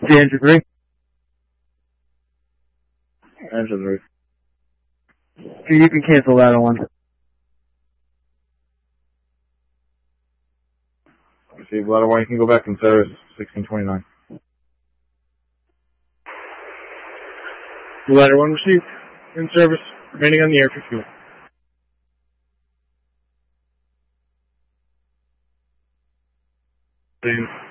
See engine 3? Engine 3. Okay, you can cancel that one. Receive ladder 1, you can go back in service, 1629. Ladder 1 received. In service. Remaining on the air for fuel. Same.